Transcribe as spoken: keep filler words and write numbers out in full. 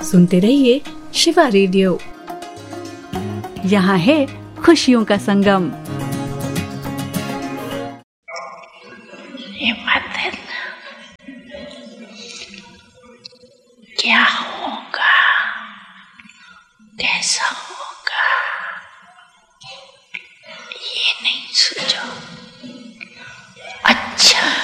सुनते रहिए शिवा रेडियो। यहाँ है खुशियों का संगम।